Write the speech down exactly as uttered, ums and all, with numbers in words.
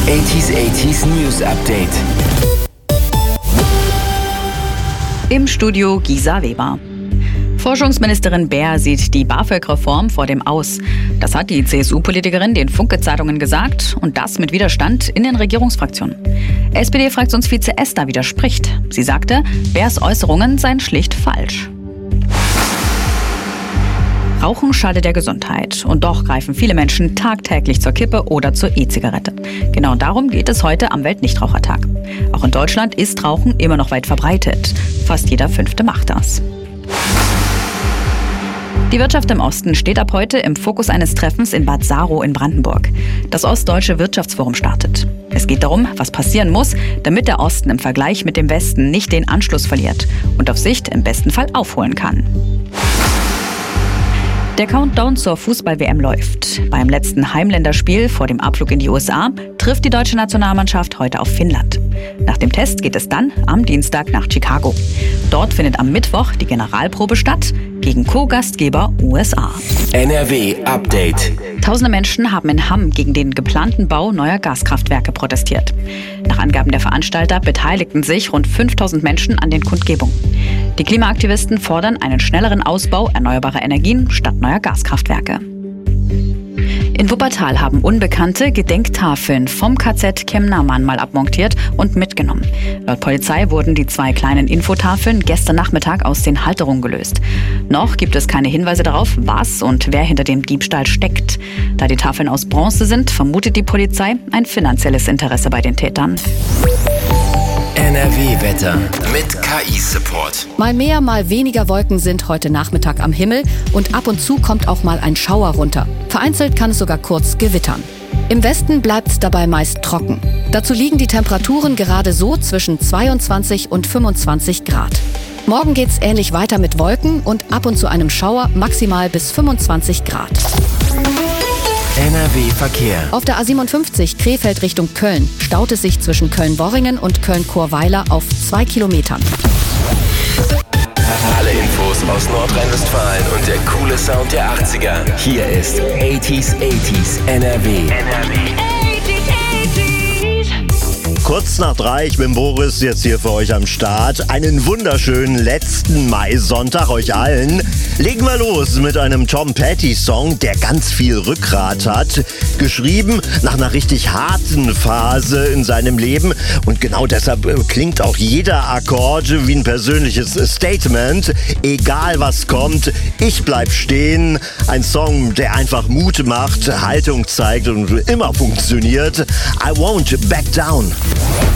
achtziger achtziger News Update. Im Studio Gisa Weber. Forschungsministerin Baer sieht die BAföG-Reform vor dem Aus. Das hat die C S U-Politikerin den Funke-Zeitungen gesagt und das mit Widerstand in den Regierungsfraktionen. S P D-Fraktionsvize Esther widerspricht. Sie sagte, Baers Äußerungen seien schlicht falsch. Rauchen schadet der Gesundheit. Und doch greifen viele Menschen tagtäglich zur Kippe oder zur E-Zigarette. Genau darum geht es heute am Weltnichtrauchertag. Auch in Deutschland ist Rauchen immer noch weit verbreitet. Fast jeder Fünfte macht das. Die Wirtschaft im Osten steht ab heute im Fokus eines Treffens in Bad Saro in Brandenburg. Das Ostdeutsche Wirtschaftsforum startet. Es geht darum, was passieren muss, damit der Osten im Vergleich mit dem Westen nicht den Anschluss verliert und auf Sicht im besten Fall aufholen kann. Der Countdown zur Fußball-W M läuft. Beim letzten Heimländerspiel vor dem Abflug in die U S A trifft die deutsche Nationalmannschaft heute auf Finnland. Nach dem Test geht es dann am Dienstag nach Chicago. Dort findet am Mittwoch die Generalprobe statt gegen Co-Gastgeber U S A. N R W Update. Tausende Menschen haben in Hamm gegen den geplanten Bau neuer Gaskraftwerke protestiert. Nach Angaben der Veranstalter beteiligten sich rund fünftausend Menschen an den Kundgebungen. Die Klimaaktivisten fordern einen schnelleren Ausbau erneuerbarer Energien statt neuer Gaskraftwerke. In Wuppertal haben Unbekannte Gedenktafeln vom K Z Chemnarmann mal abmontiert und mitgenommen. Laut Polizei wurden die zwei kleinen Infotafeln gestern Nachmittag aus den Halterungen gelöst. Noch gibt es keine Hinweise darauf, was und wer hinter dem Diebstahl steckt. Da die Tafeln aus Bronze sind, vermutet die Polizei ein finanzielles Interesse bei den Tätern. N R W-Wetter mit K I-Support. Mal mehr, mal weniger Wolken sind heute Nachmittag am Himmel und ab und zu kommt auch mal ein Schauer runter. Vereinzelt kann es sogar kurz gewittern. Im Westen bleibt es dabei meist trocken. Dazu liegen die Temperaturen gerade so zwischen zweiundzwanzig und fünfundzwanzig Grad. Morgen geht's ähnlich weiter mit Wolken und ab und zu einem Schauer, maximal bis fünfundzwanzig Grad. N R W-Verkehr. Auf der A siebenundfünfzig Krefeld Richtung Köln staut es sich zwischen Köln-Worringen und Köln-Chorweiler auf zwei Kilometern. Alle Infos aus Nordrhein-Westfalen und der coole Sound der achtziger. Hier ist achtziger achtziger N R W. N R W. Kurz nach drei, ich bin Boris, jetzt hier für euch am Start. Einen wunderschönen letzten Mai-Sonntag euch allen. Legen wir los mit einem Tom Petty-Song, der ganz viel Rückgrat hat. Geschrieben nach einer richtig harten Phase in seinem Leben. Und genau deshalb klingt auch jeder Akkord wie ein persönliches Statement. Egal was kommt, ich bleib stehen. Ein Song, der einfach Mut macht, Haltung zeigt und immer funktioniert. I won't back down.